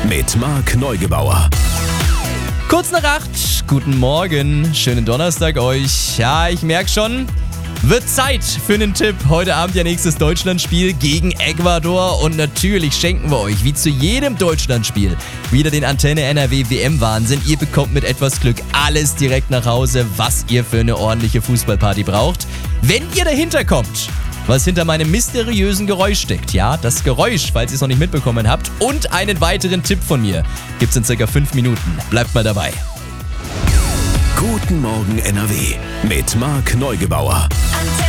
mit Marc Neugebauer. Kurz nach 8, guten Morgen, schönen Donnerstag euch. Ja, ich merke schon, wird Zeit für einen Tipp. Heute Abend ja nächstes Deutschlandspiel gegen Ecuador und natürlich schenken wir euch, wie zu jedem Deutschlandspiel, wieder den Antenne NRW WM-Wahnsinn. Ihr bekommt mit etwas Glück alles direkt nach Hause, was ihr für eine ordentliche Fußballparty braucht. Wenn ihr dahinter kommt, was hinter meinem mysteriösen Geräusch steckt. Ja, das Geräusch, falls ihr es noch nicht mitbekommen habt. Und einen weiteren Tipp von mir gibt's in circa 5 Minuten. Bleibt mal dabei. Guten Morgen NRW mit Marc Neugebauer.